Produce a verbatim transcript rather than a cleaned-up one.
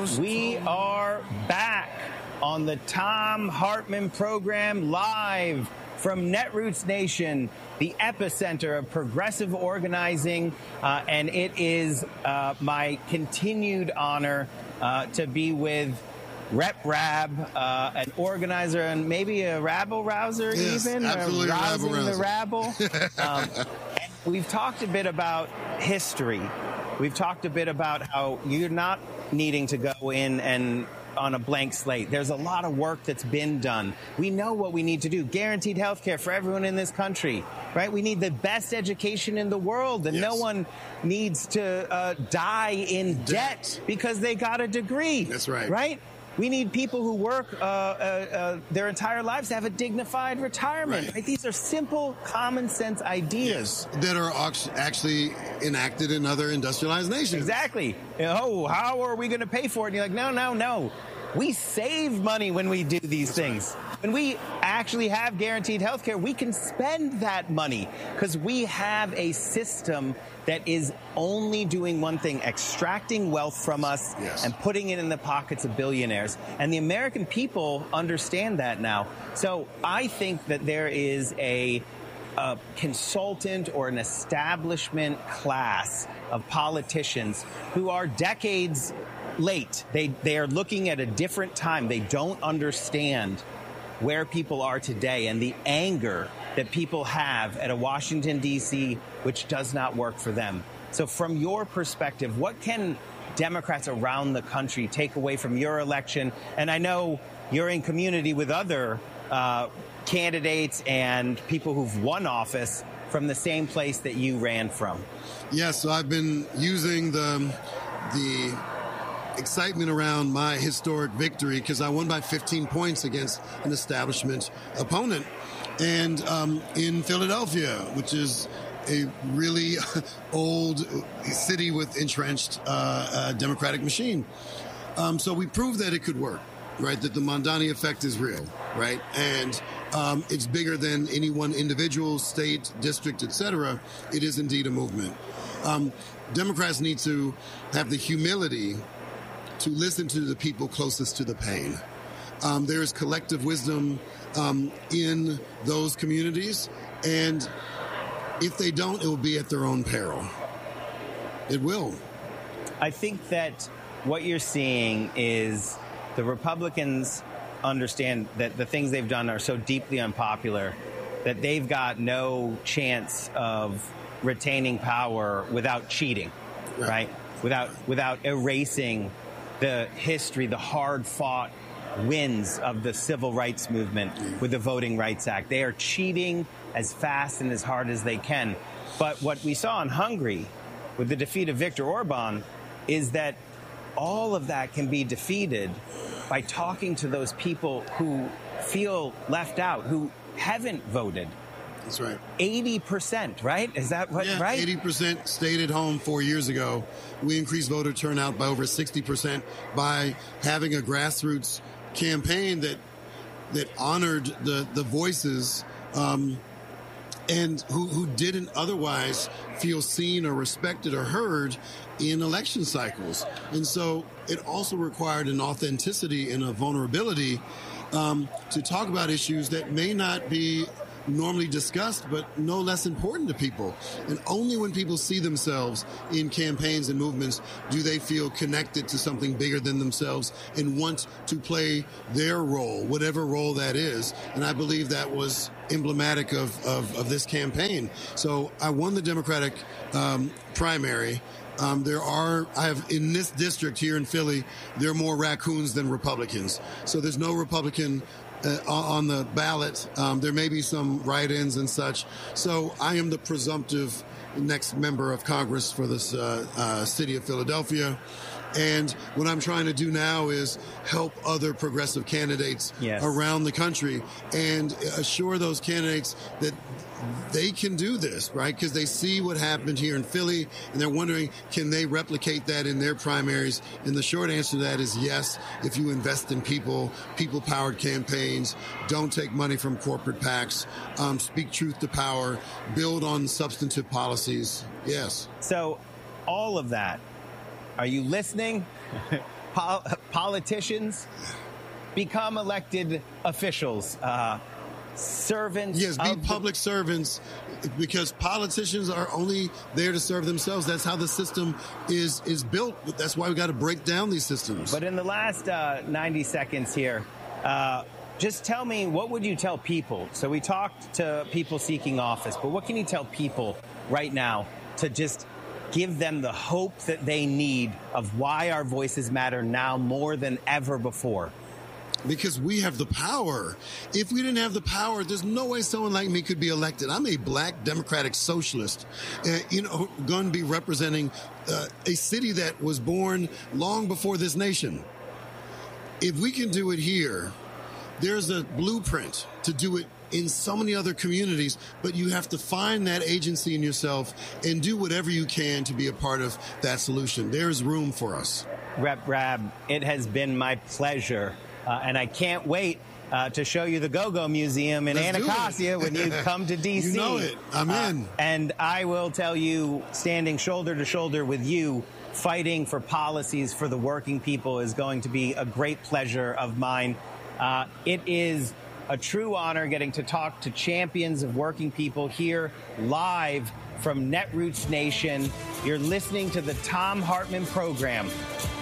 host. We are back on the Thom Hartmann program, live from Netroots Nation, the epicenter of progressive organizing. Uh, and it is uh, my continued honor uh, to be with Rep Rab, uh, an organizer and maybe a rabble-rouser yes, even, absolutely or rousing the rabble. um, we've talked a bit about history. We've talked a bit about how you're not needing to go in and on a blank slate. There's a lot of work that's been done. We know what we need to do. Guaranteed health care for everyone in this country, right? We need the best education in the world, and yes. no one needs to uh, die in debt. debt because they got a degree. That's right. Right? We need people who work uh, uh, uh, their entire lives to have a dignified retirement. Right. Right? These are simple, common sense ideas. Yes, that are actually enacted in other industrialized nations. Exactly. Oh, how are we going to pay for it? And you're like, no, no, no. We save money when we do these That's things. Right. When we actually have guaranteed health care, we can spend that money because we have a system that is only doing one thing, extracting wealth from us yes. and putting it in the pockets of billionaires. And the American people understand that now. So I think that there is a, a consultant or an establishment class of politicians who are decades late. They, they are looking at a different time. They don't understand where people are today and the anger that people have at a Washington, D C, which does not work for them. So from your perspective, what can Democrats around the country take away from your election? And I know you're in community with other uh, candidates and people who've won office from the same place that you ran from. Yes, so I've been using the the excitement around my historic victory because I won by fifteen points against an establishment opponent. And um, in Philadelphia, which is a really old city with entrenched uh, uh, democratic machine. Um, so we proved that it could work, right? That the Mondani effect is real, right? And um, it's bigger than any one individual, state, district, et cetera. It is indeed a movement. Um, Democrats need to have the humility to listen to the people closest to the pain. Um, there is collective wisdom um, in those communities, and if they don't, it will be at their own peril. It will. I think that what you're seeing is the Republicans understand that the things they've done are so deeply unpopular that they've got no chance of retaining power without cheating, right? right? Without without erasing the history, the hard-fought wins of the civil rights movement with the Voting Rights Act. They are cheating as fast and as hard as they can. But what we saw in Hungary with the defeat of Viktor Orban is that all of that can be defeated by talking to those people who feel left out, who haven't voted. That's right. eighty percent, right? Is that what, yeah, right? eighty percent stayed at home four years ago. We increased voter turnout by over sixty percent by having a grassroots campaign that that honored the, the voices um, and who, who didn't otherwise feel seen or respected or heard in election cycles. And so it also required an authenticity and a vulnerability um, to talk about issues that may not be normally discussed, but no less important to people. And only when people see themselves in campaigns and movements do they feel connected to something bigger than themselves and want to play their role, whatever role that is. And I believe that was emblematic of, of, of this campaign. So I won the Democratic um, primary. Um, there are, I have, in this district here in Philly, there are more raccoons than Republicans. So there's no Republican Uh, on the ballot. Um, there may be some write-ins and such. So I am the presumptive next member of Congress for this uh, uh, city of Philadelphia. And what I'm trying to do now is help other progressive candidates yes. around the country and assure those candidates that they can do this, right? Because they see what happened here in Philly, and they're wondering, can they replicate that in their primaries? And the short answer to that is yes, if you invest in people, people-powered campaigns, don't take money from corporate PACs, um, speak truth to power, build on substantive policies, yes. So all of that, are you listening? pol- politicians, become elected officials, uh, servants. Yes, be of public the- servants, because politicians are only there to serve themselves. That's how the system is is built. That's why we got to break down these systems. But in the last uh, ninety seconds here, uh, just tell me, what would you tell people? So we talked to people seeking office, but what can you tell people right now to just give them the hope that they need of why our voices matter now more than ever before? Because we have the power. If we didn't have the power, there's no way someone like me could be elected. I'm a black democratic socialist, uh, you know, going to be representing uh, a city that was born long before this nation. If we can do it here, there's a blueprint to do it in so many other communities, but you have to find that agency in yourself and do whatever you can to be a part of that solution. There's room for us. Rep Rabb, it has been my pleasure. Uh, and I can't wait uh, to show you the Go-Go Museum in Let's do Anacostia it. when you come to D C. You know it. I'm Uh, in. And I will tell you, standing shoulder to shoulder with you, fighting for policies for the working people is going to be a great pleasure of mine. Uh, it is a true honor getting to talk to champions of working people here live from Netroots Nation. You're listening to the Thom Hartmann program.